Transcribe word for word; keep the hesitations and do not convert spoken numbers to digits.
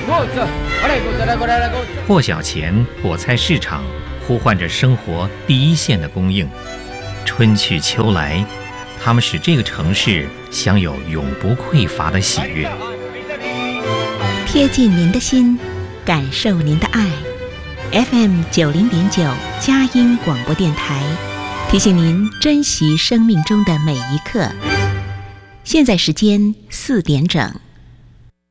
破晓前，果菜市场呼唤着生活第一线的供应。春去秋来，它们使这个城市享有永不匮乏的喜悦。 贴近您的心，感受您的爱。F M 九零点九佳音广播电台，提醒您珍惜生命中的每一刻。现在时间四点整。